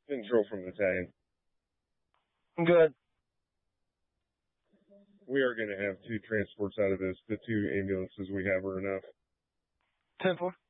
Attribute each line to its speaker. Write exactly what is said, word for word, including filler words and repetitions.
Speaker 1: Control from the battalion.
Speaker 2: Good.
Speaker 1: We are going to have two transports out of this. The two ambulances we have are enough.
Speaker 2: ten four.